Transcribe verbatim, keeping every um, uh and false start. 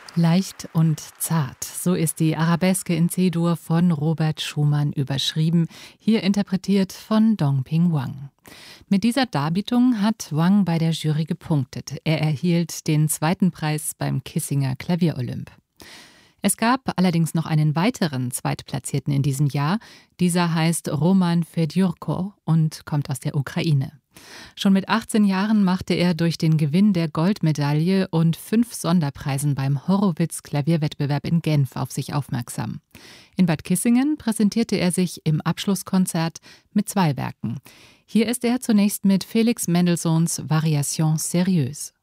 Leicht und zart, so ist die Arabeske in C-Dur von Robert Schumann überschrieben, hier interpretiert von Dongping Wang. Mit dieser Darbietung hat Wang bei der Jury gepunktet. Er erhielt den zweiten Preis beim Kissinger Klavierolymp. Es gab allerdings noch einen weiteren Zweitplatzierten in diesem Jahr. Dieser heißt Roman Fedjurko und kommt aus der Ukraine. Schon mit achtzehn Jahren machte er durch den Gewinn der Goldmedaille und fünf Sonderpreisen beim Horowitz-Klavierwettbewerb in Genf auf sich aufmerksam. In Bad Kissingen präsentierte er sich im Abschlusskonzert mit zwei Werken. Hier ist er zunächst mit Felix Mendelssohns Variation Sérieuse.